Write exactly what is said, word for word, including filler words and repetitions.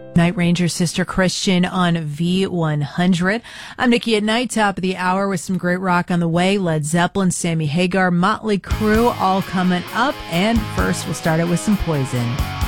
Night Ranger Sister Christian on V one hundred. I'm Nikki at Night, top of the hour with some great rock on the way. Led Zeppelin, Sammy Hagar, Motley Crue, all coming up. And first, we'll start it with some Poison.